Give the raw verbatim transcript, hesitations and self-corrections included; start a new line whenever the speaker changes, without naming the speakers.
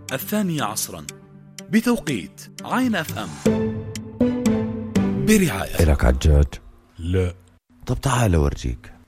الثانية عصرا بتوقيت عين اف ام برعاية.
إلك عجاج؟
لا.
طب تعال أورجيك.